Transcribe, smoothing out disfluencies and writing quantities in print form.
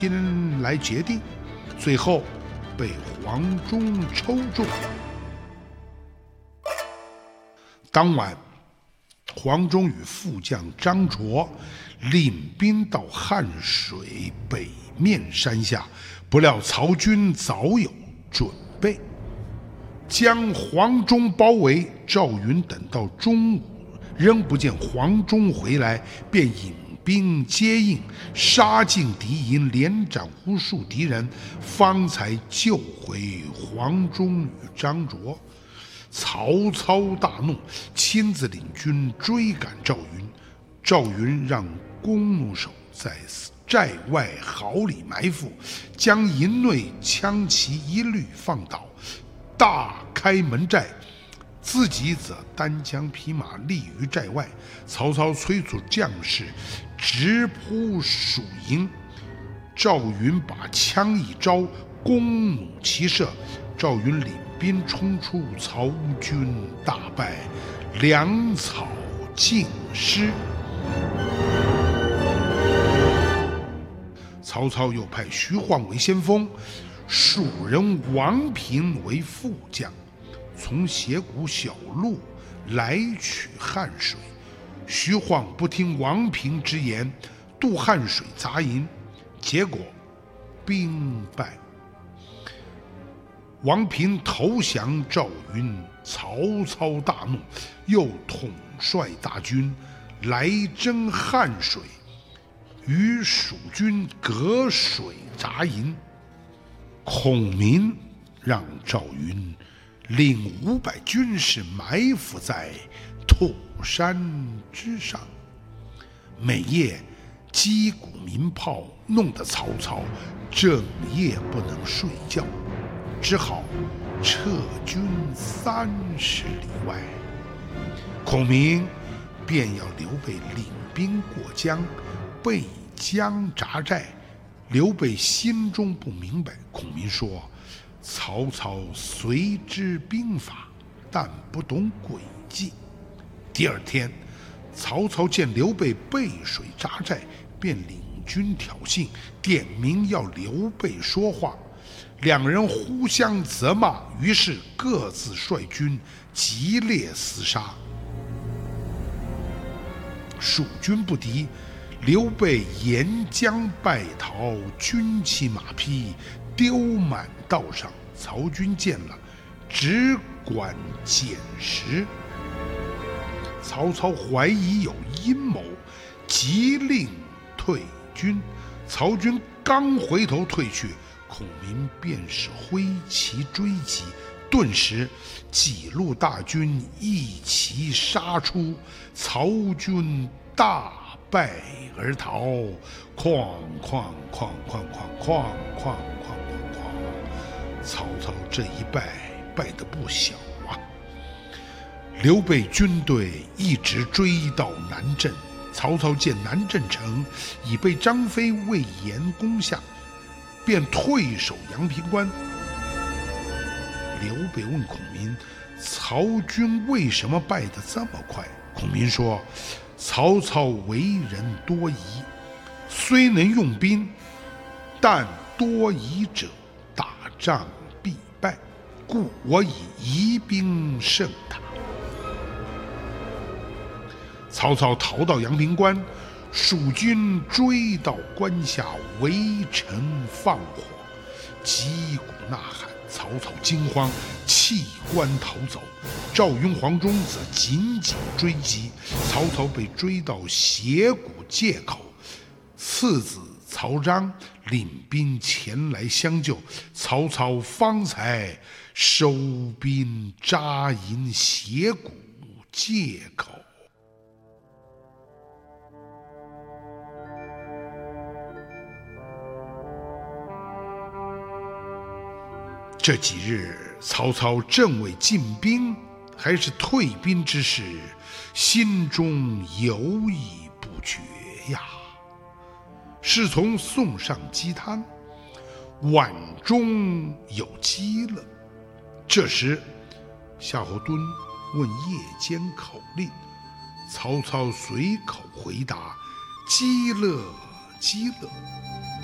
亲来决定，最后被黄忠抽中。当晚，黄忠与副将张卓领兵到汉水北面山下，不料曹军早有准备，将黄忠包围。赵云等到中午仍不见黄忠回来，便引兵接应，杀进敌营，连斩无数敌人，方才救回黄忠与张卓。曹操大怒，亲自领军追赶赵云。赵云让弓弩手在寨外壕里埋伏，将营内枪旗一律放倒，大开门寨，自己则单枪匹马立于寨外。曹操催促将士直扑蜀营，赵云把枪一招，弓弩齐射，赵云领兵冲出，曹军大败，粮草尽失。曹操又派徐晃为先锋，蜀人王平为副将，从斜谷小路来取汉水。徐晃不听王平之言，渡汉水砸营，结果兵败。王平投降赵云，曹操大怒，又统帅大军来征汉水，与蜀军隔水砸营。孔明让赵云领500军士埋伏在土山之上，每夜击鼓鸣炮，弄得曹操整夜不能睡觉，只好撤军30里外。孔明便要刘备领兵过江，背江扎寨。刘备心中不明白，孔明说：曹操虽知兵法，但不懂诡计。第二天，曹操见刘备背水扎寨，便领军挑衅，点名要刘备说话。两人互相责骂，于是各自率军激烈厮杀。蜀军不敌，刘备沿江败逃，军旗马匹丢满道上。曹军见了，只管捡拾。曹操怀疑有阴谋，急令退军。曹军刚回头退去，孔明便是挥旗追击，顿时几路大军一齐杀出，曹军大败而逃，哐哐哐哐哐哐哐哐哐。曹操这一败，败得不小啊！刘备军队一直追到南郑，曹操见南郑城已被张飞、魏延攻下，便退守阳平关。刘备问孔明：曹军为什么败得这么快？孔明说：曹操为人多疑，虽能用兵，但多疑者打仗必败，故我以疑兵胜他。曹操逃到阳平关，蜀军追到关下，围城放火，击鼓呐喊。曹操惊慌，弃关逃走。赵云、黄忠则紧紧追击。曹操被追到斜谷界口，次子曹彰领兵前来相救，曹操方才收兵扎营斜谷界口。这几日，曹操正为进兵还是退兵之事，心中犹豫不决呀。侍从送上鸡汤，碗中有鸡了。这时，夏侯惇问夜间口令，曹操随口回答：鸡乐，鸡乐。